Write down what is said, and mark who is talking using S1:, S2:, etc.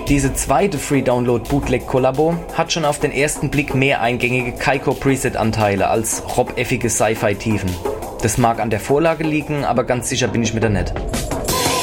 S1: Diese zweite Free-Download-Bootleg-Kollabo hat schon auf den ersten Blick mehr eingängige Kaiko-Preset-Anteile als robeffige Sci-Fi-Tiefen. Das mag an der Vorlage liegen, aber ganz sicher bin ich mir da nicht.